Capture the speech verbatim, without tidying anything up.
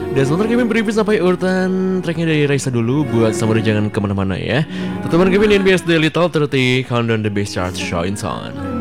Dan sebentar Kevin preview sampai urutan tracknya dari Raisa dulu. Buat Samurai jangan kemana-mana ya. Teman Kevin di N B S Daily Top tiga puluh Countdown the Best Chart Show in Sound.